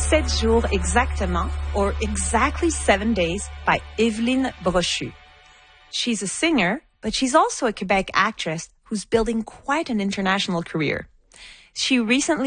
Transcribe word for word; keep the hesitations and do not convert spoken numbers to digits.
Sept jours exactement, or Exactly Seven Days by Evelyne Brochu. She's a singer, but she's also a Quebec actress who's building quite an international career. She recently